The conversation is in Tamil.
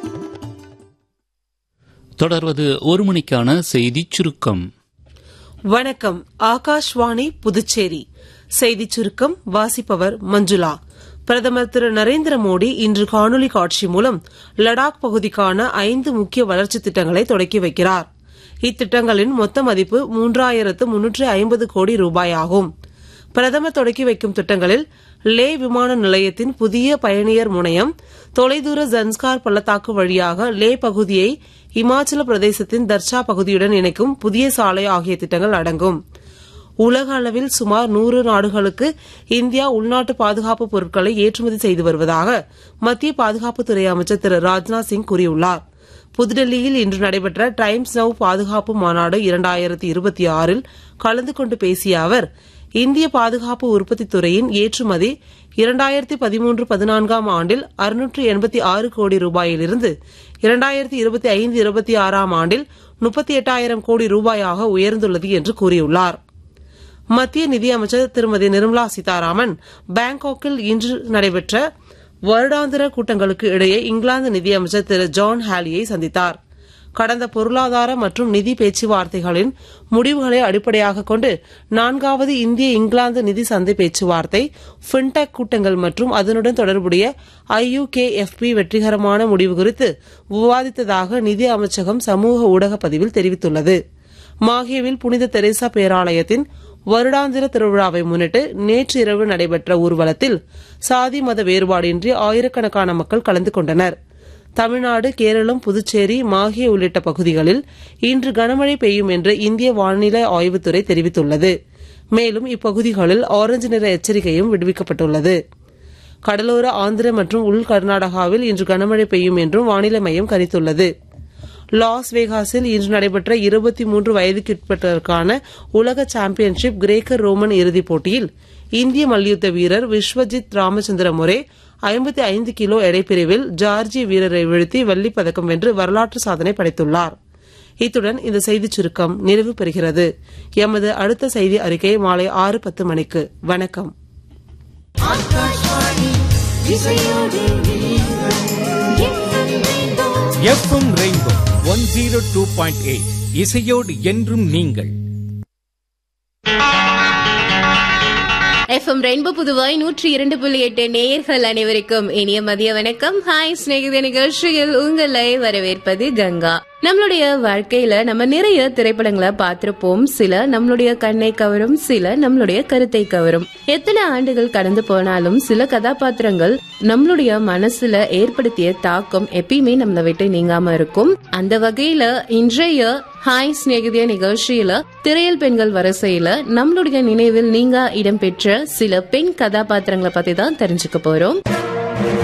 தொடர்வது ஒரு மணிக்கான செய்திச் சுருக்கம். வணக்கம். ஆகாஷ்வாணி புதுச்சேரி செய்திச் சுருக்கம் வாசிப்பவர் மஞ்சுளா. பிரதமர் திரு நரேந்திர மோடி இன்று காணொலி காட்சி மூலம் லடாக் பகுதிக்கான 5 முக்கிய வளர்ச்சித் திட்டங்களை தொடக்கி வைக்கிறார். இத்திட்டங்களின் மொத்த மதிப்பு 3350 கோடி ரூபாய் ஆகும். பிரதமர் தொடக்கி வைக்கும் திட்டங்களில் லே விமான நிலையத்தின் புதிய பயணியர் முனையம், தொலைதூர ஜன்ஸ்கார் பள்ளத்தாக்கு வழியாக லே பகுதியை இமாச்சல பிரதேசத்தின் தர்ச்சா பகுதியுடன் இணைக்கும் புதிய சாலை ஆகிய திட்டங்கள் அடங்கும். உலக அளவில் சுமார் 100 நாடுகளுக்கு இந்தியா உள்நாட்டு பாதுகாப்பு பொருட்களை ஏற்றுமதி செய்து வருவதாக மத்திய பாதுகாப்புத்துறை அமைச்சர் திரு ராஜ்நாத் சிங் கூறியுள்ளார். புதுடெல்லியில் இன்று நடைபெற்ற டைம்ஸ் நவ் பாதுகாப்பு மாநாடு 2026 கலந்து கொண்டு பேசிய அவர், இந்திய பாதுகாப்பு உற்பத்தி துறையின் ஏற்றுமதி 2013-14 ஆண்டில் 686 கோடி ரூபாயிலிருந்து 2025-26 ஆண்டில் 38,000 கோடி ரூபாயாக உயர்ந்துள்ளது என்று கூறியுள்ளார். மத்திய நிதியமைச்சர் திருமதி நிர்மலா சீதாராமன் பாங்காக்கில் இன்று நடைபெற்ற வருடாந்திர கூட்டங்களுக்கு இடையே இங்கிலாந்து நிதியமைச்சர் திரு ஜான் ஹாலியை சந்தித்தார். கடந்த பொருளாதார மற்றும் நிதி பேச்சுவார்த்தைகளின் முடிவுகளை அடிப்படையாக கொண்டு 4வது இந்திய இங்கிலாந்து நிதி சந்தை பேச்சுவார்த்தை, ஃபின்டெக் கூட்டங்கள் மற்றும் அதனுடன் தொடர்புடைய IUKFP வெற்றிகரமான முடிவு குறித்து விவாதித்ததாக நிதி அமைச்சகம் சமூக ஊடக பதிவில் தெரிவித்துள்ளது. மாஹேவில் புனித தெரேசா பேராலயத்தின் வருடாந்திர திருவிழாவை முன்னிட்டு நேற்று இரவு நடைபெற்ற ஊர்வலத்தில் சாதி மத வேறுபாடின்றி ஆயிரக்கணக்கான மக்கள் கலந்து கொண்டனர். தமிழ்நாடு, கேரளம், புதுச்சேரி, மாஹே உள்ளிட்ட பகுதிகளில் இன்று கனமழை பெய்யும் என்று இந்திய வானிலை ஆய்வுத்துறை தெரிவித்துள்ளது. மேலும் இப்பகுதிகளில் ஆரஞ்சு நிற எச்சரிக்கையும் விடுவிக்கப்பட்டுள்ளது. கடலோர ஆந்திர மற்றும் உள் கர்நாடகாவில் இன்று கனமழை பெய்யும் என்றும் வானிலை மையம் கணித்துள்ளது. லாஸ் வேகாஸில் இன்று நடைபெற்ற 23 வயதுக்குட்பட்டோருக்கான உலக சாம்பியன்ஷிப் கிரேக்கர் ரோமன் இறுதிப் போட்டியில் இந்திய மல்யுத்த வீரர் விஸ்வஜித் ராமச்சந்திர முரே 55 கிலோ எடைப்பிரிவில் ஜார்ஜி வீரரை வீழ்த்தி வெள்ளிப் பதக்கம் வென்று வரலாற்று சாதனை படைத்துள்ளார். இத்துடன் இந்த செய்திச் சுருக்கம் நிறைவு பெறுகிறது. எமது அடுத்த செய்தி அறிக்கை மாலை 6:10 மணிக்கு. வணக்கம். FM ரெயின்போ 102.8 இசையோடு என்றும் நீங்கள். FM ரெயின்போ புதுவாய் 102.8 நேயர்கள் அனைவருக்கும் இனிய மதிய வணக்கம். ஹாய் ஸ்நேகித நிகழ்ச்சியில் உங்களை வரவேற்பது கங்கா. நம்மளுடைய வாழ்க்கையில நம்ம நிறைய திரைப்படங்களை பார்த்திருப்போம். சில நம்மளுடைய கண்ணை கவரும், சில நம்மளுடைய கருத்தை கவரும். எத்தனை ஆண்டுகள் கடந்து போனாலும் சில கதாபாத்திரங்கள் நம்மளுடைய மனசுல ஏற்படுத்திய தாக்கம் எப்பயுமே நம்மளை விட்டு நீங்காம இருக்கும். அந்த வகையில இன்றைய ஹாய் ஸ்நேகிதிய நிகழ்ச்சியில திரையல் பெண்கள் வரிசையில நம்மளுடைய நினைவில் நீங்க இடம்பெற்ற சில பெண் கதாபாத்திரங்களை பத்தி தான் தெரிஞ்சுக்க போறோம்.